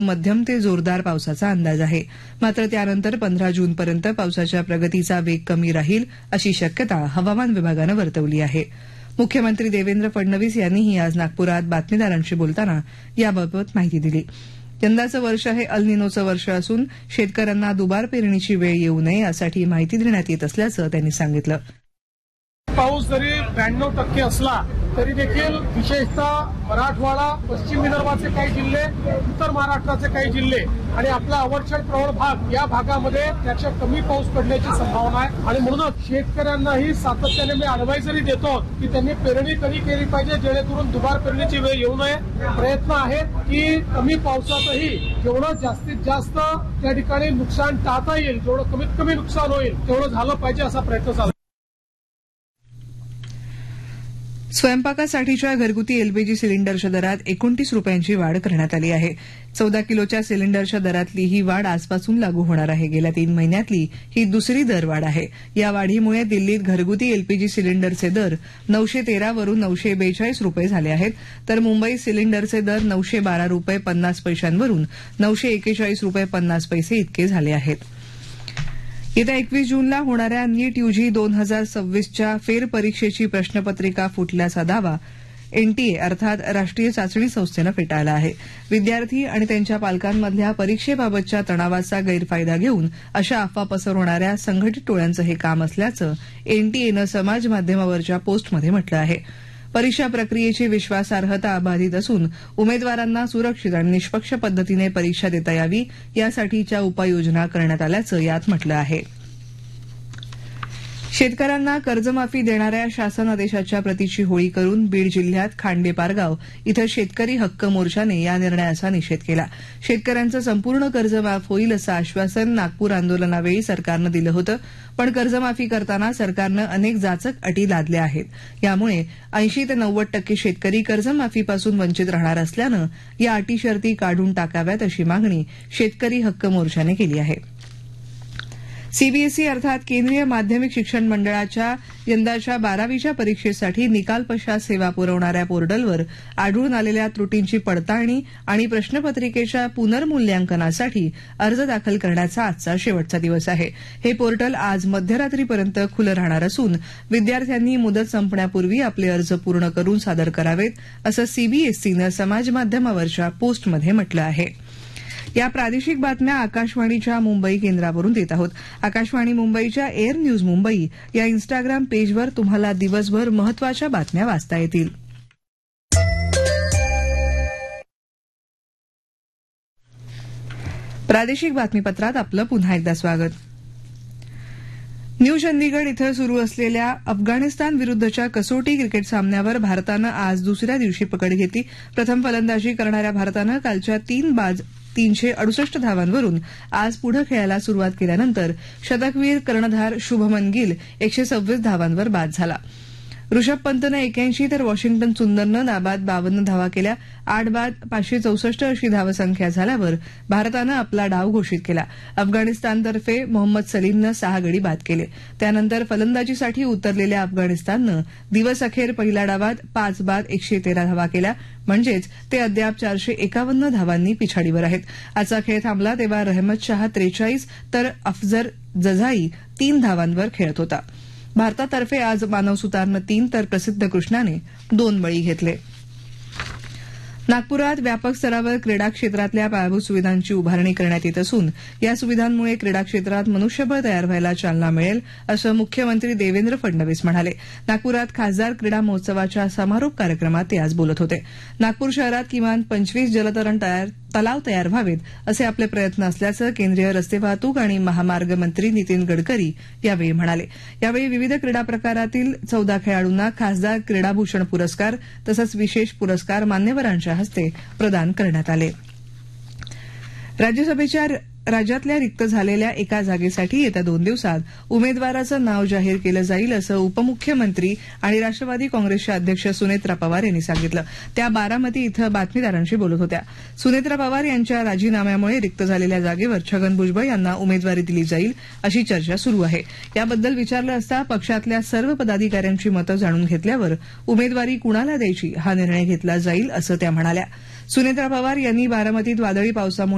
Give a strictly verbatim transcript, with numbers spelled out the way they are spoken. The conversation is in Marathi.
मध्यम ते जोरदार पावसाचा अंदाज आहे. मात्र त्यानंतर पंधरा जूनपर्यंत पावसाच्या प्रगतीचा वेग कमी राहील अशी शक्यता हवामान विभागानं वर्तवली आहे. मुख्यमंत्री देवेंद्र फडणवीस यांनीही आज नागपुरात बातमीदारांशी बोलताना याबाबत माहिती दिली. यंदाचं वर्ष हे अल निनोचं वर्ष असून शेतकऱ्यांना दुबार पेरणीची वेळ येऊ नये यासाठी माहिती देण्यात येत असल्याचं त्यांनी सांगितलं. पाऊस जरी ब्याण्णव टक्के असला तरी देखील विशेषतः मराठवाडा, पश्चिम विदर्भाचे काही जिल्हे, उत्तर महाराष्ट्राचे काही जिल्हे आणि आपला अवर्षण प्रवळ भाग या भागामध्ये त्याच्या कमी पाऊस पडण्याची संभावना आहे. आणि म्हणूनच शेतकऱ्यांनाही सातत्याने मी अडवायझरी देतो की त्यांनी पेरणी कधी केली पाहिजे जेणेकरून दुबार पेरणीची वेळ येऊ नये. प्रयत्न आहेत की कमी पावसातही जेवढं जास्तीत जास्त त्या ठिकाणी नुकसान टाळता येईल, जेवढं कमीत कमी नुकसान होईल तेवढं झालं पाहिजे असा प्रयत्न चालू. स्वयंपाकासाठीच्या घरगुती एलपीजी सिलेंडरच्या दरात एकोणतीस रुपयांची वाढ करण्यात आली आहे. चौदा किलोच्या सिलेंडरच्या दरातली ही वाढ आजपासून लागू होणार आहे. गेल्या तीन महिन्यातली ही दुसरी दरवाढ आहे. या वाढीमुळे दिल्लीत घरगुती एलपीजी सिलेंडरचे दर नऊशे तेरा वरून नऊशे बेचाळीस रुपये झाले आहेत, तर मुंबईत सिलेंडरचे दर नऊशे बारा रुपये पन्नास पैशांवरून नऊशे एकेचाळीस रुपये पन्नास पैसे इतके झाले आहेत. येत्या एकवीस जूनला होणाऱ्या नीट यूजी दोन हजार सव्वीसच्या फेरपरीक्षेची प्रश्नपत्रिका फुटल्याचा दावा एनटीए अर्थात राष्ट्रीय चाचणी संस्थेनं फेटाळला आहे. विद्यार्थी आणि त्यांच्या पालकांमधल्या परीक्षेबाबतच्या तणावाचा गैरफायदा घेऊन अशा अफवा पसरवणाऱ्या संघटित टोळ्यांचं हे काम असल्याचं एनटीएनं समाज माध्यमावरच्या पोस्टमध्ये म्हटलं आहे. परीक्षा प्रक्रियेची विश्वासार्हता बाधित असून उमेदवारांना सुरक्षित आणि निष्पक्ष पद्धतीने परीक्षा देता यावी यासाठीच्या उपाययोजना करण्यात आल्याचं यात म्हटलं आहे. शेतकऱ्यांना कर्जमाफी देणाऱ्या शासन आदेशाच्या प्रतीची होळी करून बीड जिल्ह्यात खांडेपारगाव इथं शेतकरी हक्क मोर्चाने या निर्णयाचा निषेध केला. शेतकऱ्यांचं संपूर्ण कर्ज माफ होईल असं आश्वासन नागपूर आंदोलनावेळी सरकारनं दिलं होतं, पण कर्जमाफी करताना सरकारनं अनेक जाचक अटी लादल्या आहेत. यामुळे ऐंशी ते नव्वद टक्के शेतकरी कर्जमाफीपासून वंचित राहणार असल्यानं या अटी शर्ती काढून टाकाव्यात अशी मागणी शेतकरी हक्क मोर्चाने केली आहे. सीबीएसई अर्थात केंद्रीय माध्यमिक शिक्षण मंडळाच्या यंदाच्या बारावीच्या परीक्षेसाठी निकाल पश्चात सेवा पुरवणाऱ्या पोर्टलवर आढळून आलेल्या त्रुटींची पडताळणी आणि प्रश्नपत्रिकेच्या पुनर्मूल्यांकनासाठी अर्ज दाखल करण्याचा आजचा शेवटचा दिवस आहे. हे पोर्टल आज मध्यरात्रीपर्यंत खुलं राहणार असून विद्यार्थ्यांनी मुदत संपण्यापूर्वी आपले अर्ज पूर्ण करून सादर करावेत असं सीबीएसईनं समाजमाध्यमावरच्या पोस्टमध्ये म्हटलं आहे. या प्रादेशिक बातम्या आकाशवाणीच्या मुंबई केंद्रावरून देत आहोत. आकाशवाणी मुंबईच्या एअर न्यूज मुंबई या इन्स्टाग्राम पेजवर तुम्हाला दिवसभर महत्वाच्या बातम्या वाचता येतील. प्रादेशिक बातमीपत्रात आपलं पुन्हा एकदा स्वागत. न्यू चंदीगड इथं सुरू असलेल्या अफगाणिस्तान विरुद्धच्या कसोटी क्रिकेट सामन्यावर भारतानं आज दुसऱ्या दिवशी पकड घेतली. प्रथम फलंदाजी करणाऱ्या भारतानं कालच्या तीन बाद तीनशे अडुसष्ट धावांवरून आज पुढे खेळायला सुरुवात केल्यानंतर शतकवीर कर्णधार शुभमन गिल एकशे सव्वीस धावांवर बाद झाला. ऋषभ पंतनं एक्याऐंशी तर वॉशिंग्टन सुंदरनं नाबाद बावन्न धावा केल्या. आठ बाद पाचशे चौसष्ट अशी धावसंख्या झाल्यावर भारतानं आपला डाव घोषित केला. अफगाणिस्तानतर्फे मोहम्मद सलीमनं सहा गडी बाद केले. त्यानंतर फलंदाजीसाठी उतरलेल्या अफगाणिस्ताननं दिवसअखेर पहिल्या डावात पाच बाद एकशे तेरा धावा केल्या. म्हणजेच ते अद्याप चारशे एकावन्न धावांनी पिछाडीवर आहेत. आजचा खेळ थांबला तेव्हा रहमत शाह त्रेचाळीस तर अफजल जझाई तीन धावांवर खेळत होता. भारतातर्फे आज मानव सुतारनं तीन तर प्रसिद्ध कृष्णाने दोन बळी घेतले. नागपुरात व्यापक स्तरावर क्रीडा क्षेत्रातल्या पायाभूत सुविधांची उभारणी करण्यात येत असून या सुविधांमुळे क्रीडा क्षेत्रात मनुष्यबळ तयार व्हायला चालना मिळेल असं मुख्यमंत्री देवेंद्र फडणवीस म्हणाले. नागपुरात खासदार क्रीडा महोत्सवाच्या समारोप कार्यक्रमात ते आज बोलत होते. नागपूर शहरात किमान पंचवीस जलतरण तलाव तयार व्हावेत असे आपले प्रयत्न असल्याचं केंद्रीय रस्ते वाहतूक आणि महामार्ग मंत्री नितीन गडकरी यावेळी म्हणाले. यावेळी विविध क्रीडा प्रकारातील चौदा खेळाडूंना खासदार क्रीडाभूषण पुरस्कार तसंच विशेष पुरस्कार मान्यवरांच्या हस्ते प्रदान करण्यात आले. राज्यसभेच्या राज्यातल्या रिक्त झालेल्या एका जागेसाठी येत्या दोन दिवसात उमेदवाराचं नाव जाहीर केलं जाईल असं उपमुख्यमंत्री आणि राष्ट्रवादी काँग्रेसच्या अध्यक्ष सुनेत्रा पवार यांनी सांगितलं. त्या बारामती इथं बातमीदारांशी बोलत होत्या. सुनेत्रा पवार यांच्या राजीनाम्यामुळे रिक्त झालेल्या जागेवर छगन भुजबळ यांना उमेदवारी दिली जाईल अशी चर्चा सुरू आहे. याबद्दल विचारलं असता पक्षातल्या सर्व पदाधिकाऱ्यांची मतं जाणून घेतल्यावर उमेदवारी कुणाला द्यायची हा निर्णय घेतला जाईल असं त्या म्हणाल्या. सुनेत्रा पवार यांनी बारामतीत वादळी पावसामुळे